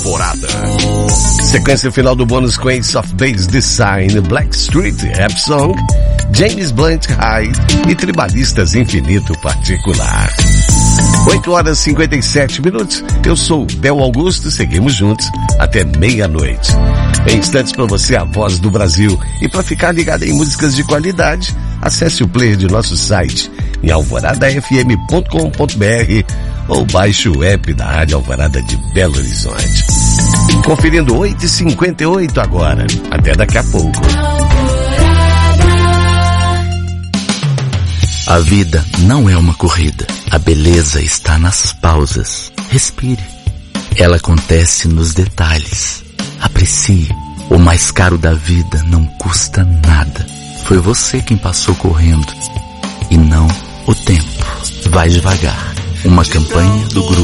Alvorada. Sequência final do bônus com Ace of Base Design, Blackstreet Rap Song, James Blunt High e Tribalistas Infinito Particular. 8h57. Eu sou Del Augusto, seguimos juntos até meia-noite. Em instantes para você, a voz do Brasil. E para ficar ligado em músicas de qualidade, acesse o player de nosso site em alvoradafm.com.br ou baixe o app da Rádio Alvorada de Belo Horizonte. Conferindo 8h58 agora. Até daqui a pouco. A vida não é uma corrida. A beleza está nas pausas. Respire. Ela acontece nos detalhes. Aprecie. O mais caro da vida não custa nada. Foi você quem passou correndo e não o tempo. Vai devagar. Uma campanha do grupo